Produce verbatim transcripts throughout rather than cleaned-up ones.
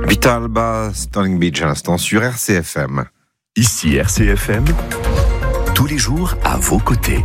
Vitalba, Stunning Beach à l'instant sur R C F M. Ici R C F M, tous les jours à vos côtés.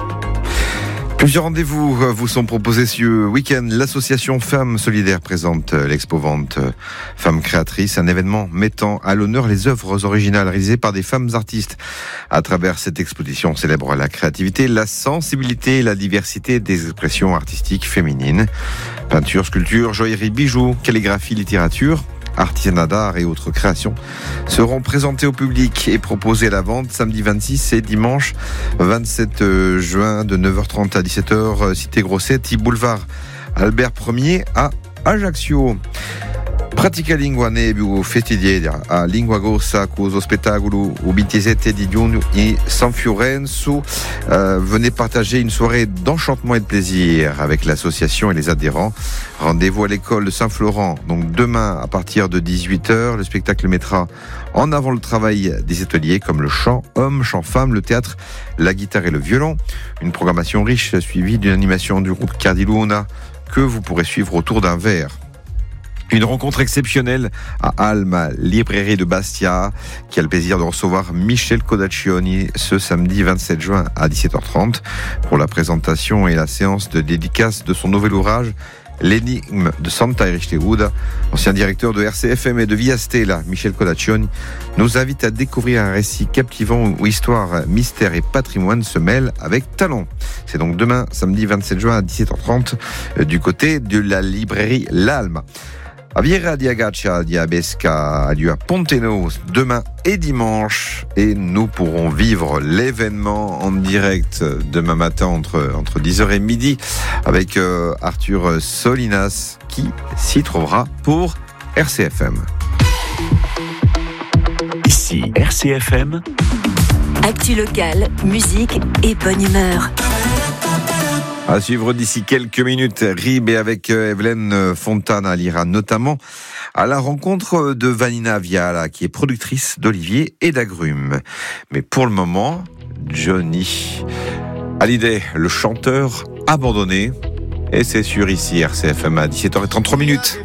Plusieurs rendez-vous vous sont proposés ce week-end. L'association Femmes Solidaires présente l'expo-vente Femmes Créatrices, un événement mettant à l'honneur les œuvres originales réalisées par des femmes artistes. À travers cette exposition, on célèbre la créativité, la sensibilité et la diversité des expressions artistiques féminines. Peinture, sculpture, joaillerie, bijoux, calligraphie, littérature, artisanat d'art et autres créations seront présentées au public et proposées à la vente samedi vingt-six et dimanche vingt-sept juin de neuf heures trente à dix-sept heures, cité Grossetti, boulevard Albert premier à Ajaccio. Pratica lingua nebu festidiera a lingua gossa cuso spettacolo u ventisette di giugno in San Fiorenzo. Euh, venez partager une soirée d'enchantement et de plaisir avec l'association et les adhérents. Rendez-vous à l'école de Saint-Florent. Donc demain à partir de dix-huit heures, le spectacle mettra en avant le travail des ateliers comme le chant homme, chant femme, le théâtre, la guitare et le violon. Une programmation riche suivie d'une animation du groupe Cardiluna que vous pourrez suivre autour d'un verre. Une rencontre exceptionnelle à Alma, librairie de Bastia, qui a le plaisir de recevoir Michel Codaccioni ce samedi vingt-sept juin à dix-sept heures trente pour la présentation et la séance de dédicace de son nouvel ouvrage L'énigme de Santa Erichtehuda. Ancien directeur de R C F M et de Via Stella, Michel Codaccioni nous invite à découvrir un récit captivant où histoire, mystère et patrimoine se mêlent avec talent. C'est donc demain, samedi vingt-sept juin à dix-sept heures trente, du côté de la librairie L'Alma. A Viera di Agaccia di Abesca a lieu à Ponteno demain et dimanche, et nous pourrons vivre l'événement en direct demain matin entre, entre dix heures et midi avec euh, Arthur Solinas qui s'y trouvera pour R C F M. Ici R C F M. Actu locale, musique et bonne humeur. À suivre d'ici quelques minutes, Rib et avec Evelyne Fontana ira notamment à la rencontre de Vanina Viala, qui est productrice d'oliviers et d'agrumes. Mais pour le moment, Johnny Hallyday, le chanteur abandonné, et c'est sur ici R C F M à dix-sept heures trente-trois minutes.